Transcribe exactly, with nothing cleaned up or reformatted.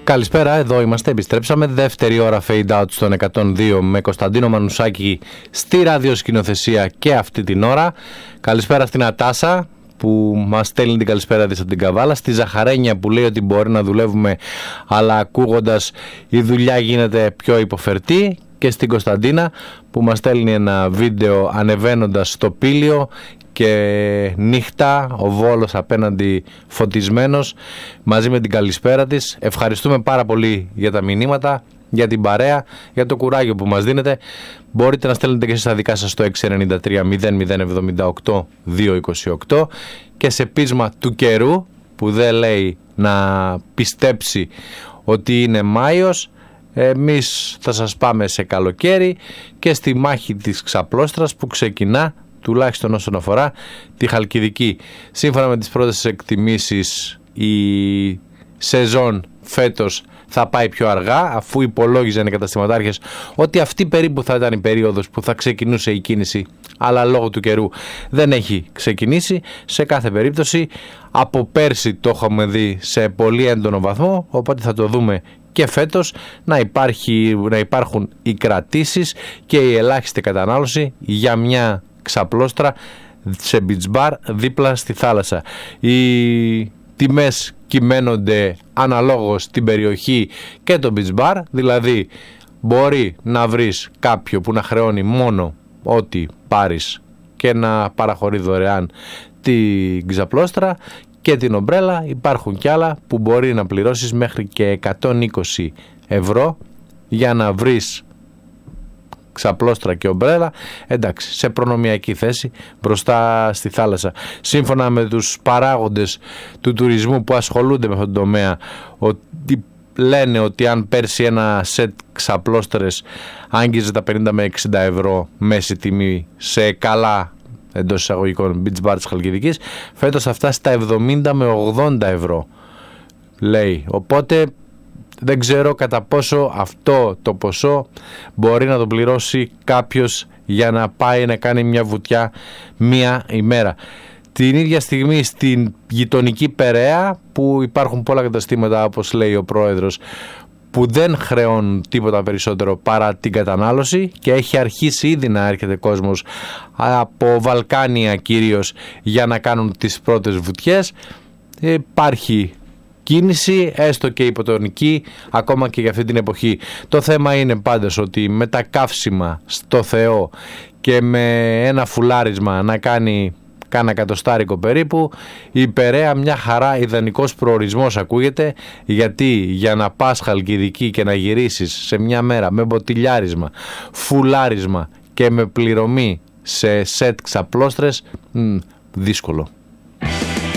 Καλησπέρα, εδώ είμαστε, επιστρέψαμε. Δεύτερη ώρα fade out στον εκατόν δύο με Κωνσταντίνο Μανουσάκη στη ραδιοσκηνοθεσία και αυτή την ώρα. Καλησπέρα στην Ατάσα που μας στέλνει την καλησπέρα της από την Καβάλα, στη Ζαχαρένια που λέει ότι μπορεί να δουλεύουμε αλλά ακούγοντας η δουλειά γίνεται πιο υποφερτή, και στην Κωνσταντίνα που μας στέλνει ένα βίντεο ανεβαίνοντας στο Πήλιο και νύχτα, ο Βόλος απέναντι φωτισμένος, μαζί με την καλησπέρα της. Ευχαριστούμε πάρα πολύ για τα μηνύματα, για την παρέα, για το κουράγιο που μας δίνετε. Μπορείτε να στέλνετε και εσείς τα δικά σας στο έξι εννιά τρία μηδέν μηδέν εβδομήντα οκτώ δύο είκοσι οκτώ και σε πείσμα του καιρού που δεν λέει να πιστέψει ότι είναι Μάιος, εμείς θα σας πάμε σε καλοκαίρι και στη μάχη της Ξαπλώστρας που ξεκινά, τουλάχιστον όσον αφορά τη Χαλκιδική. Σύμφωνα με τις πρώτες εκτιμήσεις, η σεζόν φέτος θα πάει πιο αργά, αφού υπολόγιζαν οι καταστηματάρχες ότι αυτή περίπου θα ήταν η περίοδος που θα ξεκινούσε η κίνηση, αλλά λόγω του καιρού δεν έχει ξεκινήσει. Σε κάθε περίπτωση από πέρσι το έχουμε δει σε πολύ έντονο βαθμό, οπότε θα το δούμε και φέτος να, υπάρχει, να υπάρχουν οι κρατήσεις και η ελάχιστη κατανάλωση για μια ξαπλώστρα σε beach bar δίπλα στη θάλασσα. Οι τιμές κυμαίνονται αναλόγως την περιοχή και το beach bar, δηλαδή μπορεί να βρεις κάποιο που να χρεώνει μόνο ό,τι πάρεις και να παραχωρεί δωρεάν την ξαπλώστρα και την ομπρέλα. Υπάρχουν κι άλλα που μπορεί να πληρώσεις μέχρι και εκατόν είκοσι ευρώ για να βρεις ξαπλώστρα και ομπρέλα, εντάξει, σε προνομιακή θέση μπροστά στη θάλασσα. Σύμφωνα με τους παράγοντες του τουρισμού που ασχολούνται με αυτόν τον τομέα, ότι λένε ότι αν πέρσι ένα σετ ξαπλώστρες άγγιζε τα πενήντα με εξήντα ευρώ μέση τιμή σε καλά εντός εισαγωγικών beach bar της Χαλκιδικής, φέτος θα φτάσει στα εβδομήντα με ογδόντα ευρώ, λέει. Οπότε δεν ξέρω κατά πόσο αυτό το ποσό μπορεί να το πληρώσει κάποιος για να πάει να κάνει μια βουτιά μία ημέρα. Την ίδια στιγμή στην γειτονική Περαία, που υπάρχουν πολλά καταστήματα, όπως λέει ο πρόεδρος, που δεν χρεώνουν τίποτα περισσότερο παρά την κατανάλωση, και έχει αρχίσει ήδη να έρχεται κόσμος από Βαλκάνια κυρίως για να κάνουν τις πρώτες βουτιές. Υπάρχει κίνηση, έστω και υποτονική, ακόμα και για αυτή την εποχή. Το θέμα είναι πάντως ότι με τα καύσιμα στο Θεό και με ένα φουλάρισμα να κάνει κάνα εκατοστάρικο περίπου, η Περαία μια χαρά, ιδανικός προορισμός ακούγεται, γιατί για να πας Χαλκιδική και να γυρίσεις σε μια μέρα με μποτιλιάρισμα, φουλάρισμα και με πληρωμή σε σετ ξαπλώστρες, μ, δύσκολο.